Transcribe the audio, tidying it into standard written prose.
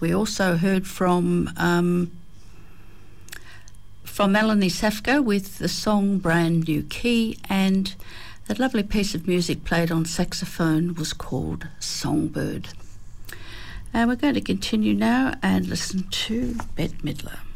We also heard from Melanie Safko with the song Brand New Key, and that lovely piece of music played on saxophone was called Songbird. And we're going to continue now and listen to Bette Midler.